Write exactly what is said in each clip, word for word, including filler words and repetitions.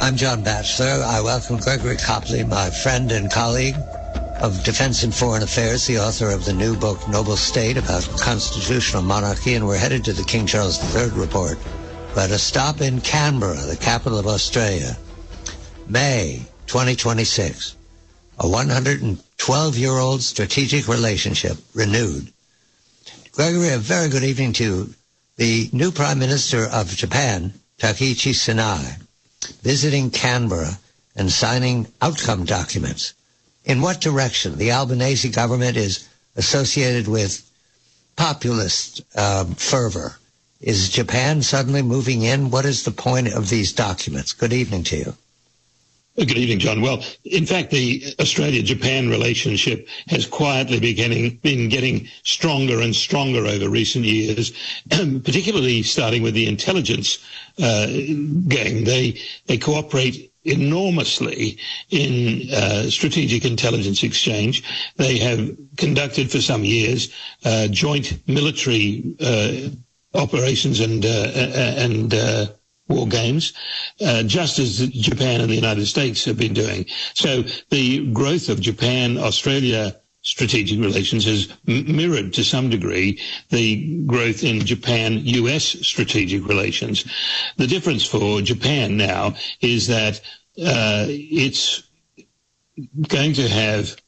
I'm John Batchelor. I welcome Gregory Copley, my friend and colleague of Defense and Foreign Affairs, the author of the new book, Noble State, about constitutional monarchy, and we're headed to the King Charles the Third report. But a stop in Canberra, the capital of Australia, May twenty twenty-six. A one hundred twelve-year-old strategic relationship renewed. Gregory, a very good evening to you. The new Prime Minister of Japan, Takaichi Sinai, visiting Canberra and signing outcome documents. In what direction? The Albanese government is associated with populist um, fervor. Is Japan suddenly moving in? What is the point of these documents? Good evening to you. Good evening, John. Well, in fact, the Australia-Japan relationship has quietly beginning, been getting stronger and stronger over recent years, particularly starting with the intelligence uh, game. They they cooperate enormously in uh, strategic intelligence exchange. They have conducted for some years uh, joint military uh, operations and uh, and uh, war games, uh, just as Japan and the United States have been doing. So the growth of Japan-Australia strategic relations has m- mirrored to some degree the growth in Japan-U S strategic relations. The difference for Japan now is that uh, it's going to have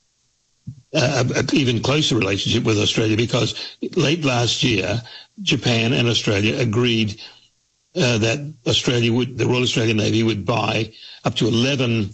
an even closer relationship with Australia, because late last year, Japan and Australia agreed Uh, that Australia would, the Royal Australian Navy would buy up to eleven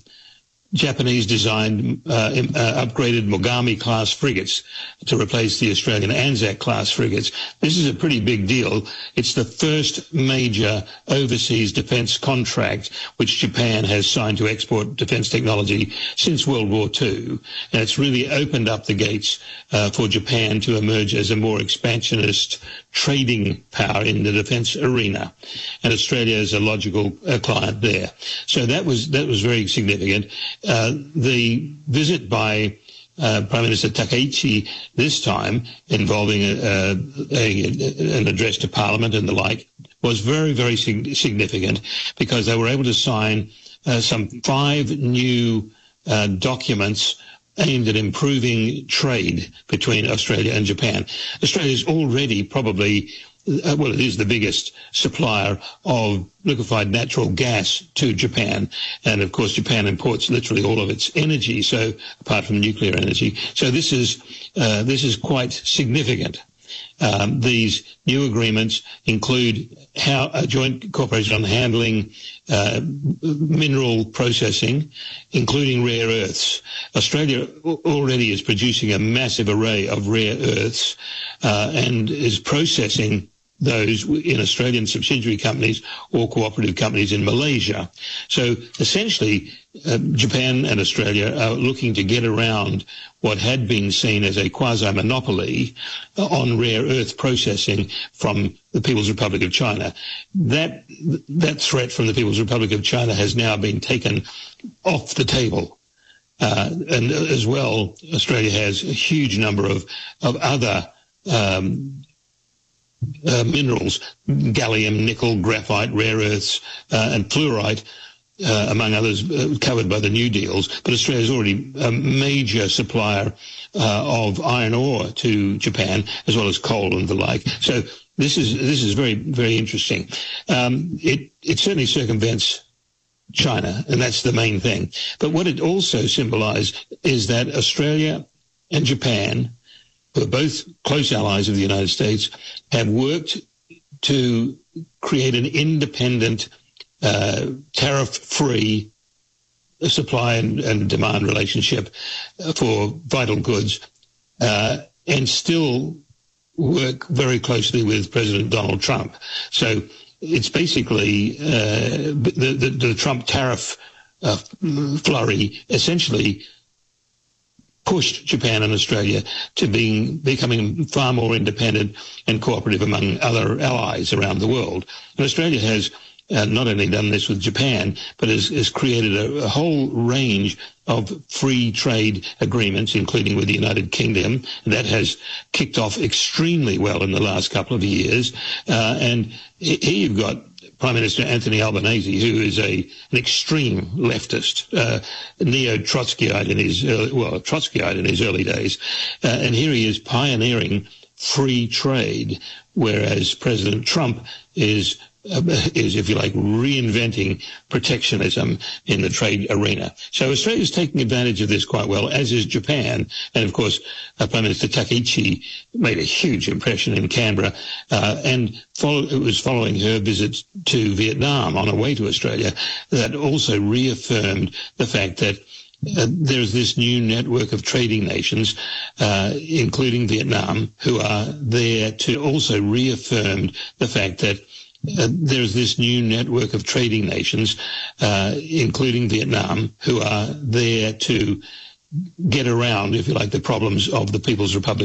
Japanese-designed uh, uh, upgraded Mogami-class frigates to replace the Australian Anzac-class frigates. This is a pretty big deal. It's the first major overseas defence contract which Japan has signed to export defence technology since World War Two, and it's really opened up the gates uh, for Japan to emerge as a more expansionist trading power in the defence arena, and Australia is a logical uh, client there. So that was that was very significant. Uh, the visit by uh, Prime Minister Takaichi this time, involving a, a, a, an address to Parliament and the like, was very, very sig- significant because they were able to sign uh, some five new uh, documents aimed at improving trade between Australia and Japan. Australia is already probably, uh, well, it is the biggest supplier of liquefied natural gas to Japan. And, of course, Japan imports literally all of its energy, so apart from nuclear energy. So this is uh, this is quite significant. Um, these new agreements include how a joint cooperation on handling uh, mineral processing, including rare earths. Australia already is producing a massive array of rare earths uh, and is processing those in Australian subsidiary companies or cooperative companies in Malaysia. So essentially, uh, Japan and Australia are looking to get around what had been seen as a quasi-monopoly on rare earth processing from the People's Republic of China. That that threat from the People's Republic of China has now been taken off the table. Uh, and as well, Australia has a huge number of, of other um Uh, minerals, gallium, nickel, graphite, rare earths, uh, and fluorite, uh, among others, uh, covered by the new deals. But Australia is already a major supplier uh, of iron ore to Japan, as well as coal and the like. So this is this is very, very interesting. Um, it, it certainly circumvents China, and that's the main thing. But what it also symbolized is that Australia and Japan, who are both close allies of the United States, have worked to create an independent, uh, tariff-free supply and, and demand relationship for vital goods, uh, and still work very closely with President Donald Trump. So it's basically uh, the, the, the Trump tariff uh, flurry essentially pushed Japan and Australia to being becoming far more independent and cooperative among other allies around the world. And Australia has uh, not only done this with Japan, but has, has created a, a whole range of free trade agreements, including with the United Kingdom. That has kicked off extremely well in the last couple of years. Uh, and here you've got Prime Minister Anthony Albanese, who is a an extreme leftist, uh, neo-Trotskyite in his early, well, Trotskyite in his early days, uh, and here he is pioneering free trade, whereas President Trump is Uh, is, if you like, reinventing protectionism in the trade arena. So Australia's taking advantage of this quite well, as is Japan. And, of course, uh, Prime Minister Takaichi made a huge impression in Canberra, uh, and follow, it was following her visit to Vietnam on her way to Australia that also reaffirmed the fact that Uh, there's this new network of trading nations, uh, including Vietnam, who are there to also reaffirmed the fact that Uh, there's this new network of trading nations, uh, including Vietnam, who are there to get around, if you like, the problems of the People's Republic